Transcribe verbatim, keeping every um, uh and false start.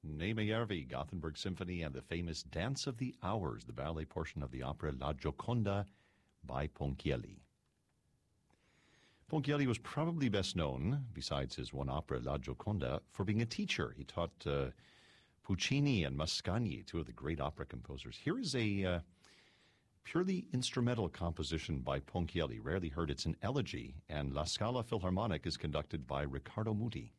Nejmejärvi, Gothenburg Symphony, and the famous Dance of the Hours, the ballet portion of the opera La Gioconda by Ponchielli. Ponchielli was probably best known, besides his one opera, La Gioconda, for being a teacher. He taught uh, Puccini and Mascagni, two of the great opera composers. Here is a uh, purely instrumental composition by Ponchielli, rarely heard. It's an elegy, and La Scala Philharmonic is conducted by Riccardo Muti.